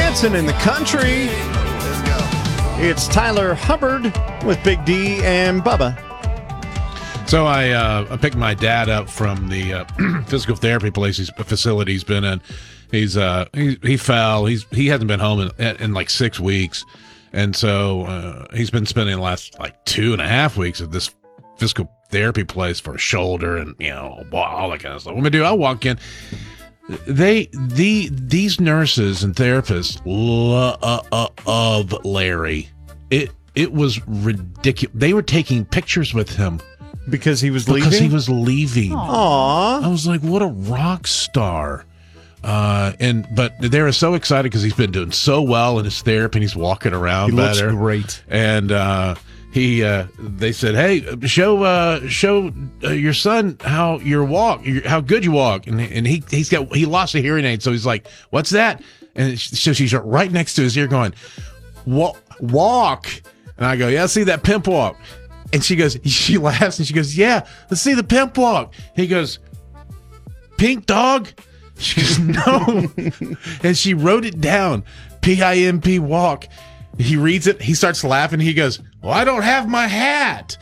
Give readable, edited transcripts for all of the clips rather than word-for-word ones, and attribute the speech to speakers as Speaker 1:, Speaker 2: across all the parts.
Speaker 1: Dancing in the Country.
Speaker 2: Let's go.
Speaker 1: It's Tyler Hubbard with Big D and Bubba.
Speaker 3: So I picked my dad up from the physical therapy facility he's been in. He fell. He hasn't been home in like 6 weeks, and so he's been spending the last like 2.5 weeks at this physical therapy place for a shoulder and all that kind of stuff. What am I do? I walk in. These nurses and therapists love Larry. It was ridiculous. They were taking pictures with him
Speaker 1: Because he was leaving?
Speaker 3: because he was leaving.
Speaker 1: Aww.
Speaker 3: I was like, what a rock star. But they were so excited because he's been doing so well in his therapy and he's walking around
Speaker 1: He looks
Speaker 3: better.
Speaker 1: great.
Speaker 3: And they said, hey, show your son how you walk, how good you walk. And he lost a hearing aid, so he's like, what's that? And so she's right next to his ear going, walk. And I go, yeah, see that pimp walk. And she laughs and she goes, yeah, let's see the pimp walk. He goes, pink dog? She goes, no. And she wrote it down, P-I-M-P walk. He reads it. He starts laughing. He goes, well, I don't have my hat.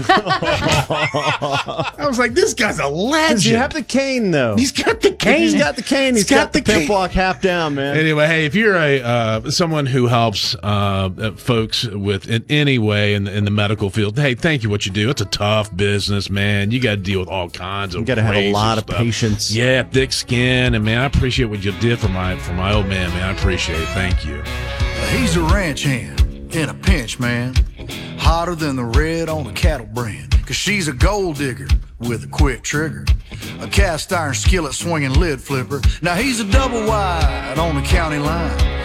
Speaker 3: I was like, this guy's a legend.
Speaker 1: Does he have the cane, though?
Speaker 3: He's got the cane.
Speaker 1: He's got the cane. He's got the pimp walk half down, man.
Speaker 3: Anyway, hey, if you're someone who helps folks with in any way in the medical field, hey, thank you what you do. It's a tough business, man. You got to deal with all kinds of.
Speaker 1: You got to have a
Speaker 3: crazy
Speaker 1: lot of
Speaker 3: stuff.
Speaker 1: patience.
Speaker 3: Yeah, thick skin, and man, I appreciate what you did for my old man. Man, I appreciate it. Thank you.
Speaker 2: He's a ranch hand in a pinch, man. Hotter than the red on a cattle brand. 'Cause she's a gold digger with a quick trigger. A cast iron skillet swinging lid flipper. Now he's a double wide on the county line.